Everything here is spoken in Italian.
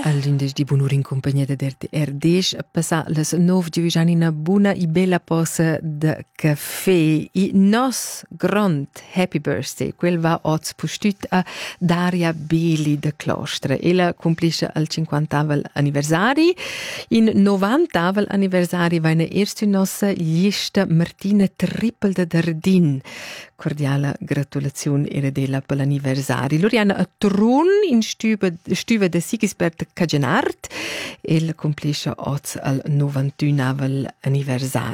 All'indes di bunur in compagnia de RDS passà las 9 di vigiani una buona e bella posa de caffè. I nos grand happy birthday, quel va oz postut a Daria Beli de Clostre. Ella complisce al 50vel anniversari. In 90vel anniversari va in erst nossa lista Martina Trippel de Dardin. Cordiale gratulazione era della per l'anniversari. Loriana a Trun in stuva de Sigisbert Cagenart. El complisce oz al 91vel anniversari.